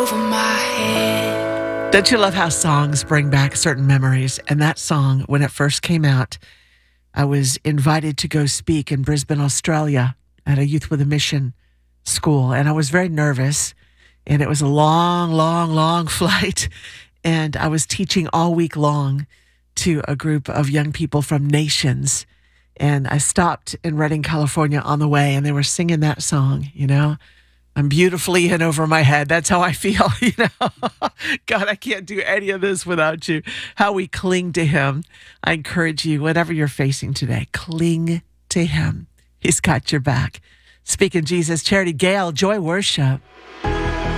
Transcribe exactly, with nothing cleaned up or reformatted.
over my head. Don't you love how songs bring back certain memories? And that song, when it first came out, I was invited to go speak in Brisbane, Australia at a Youth with a Mission school. And I was very nervous. And it was a long, long, long flight. And I was teaching all week long to a group of young people from nations. And I stopped in Redding, California on the way, and they were singing that song, you know? I'm beautifully in over my head. That's how I feel, you know? God, I can't do any of this without you. How we cling to him. I encourage you, whatever you're facing today, cling to him. He's got your back. Speaking Jesus, Charity Gale, Joy Worship.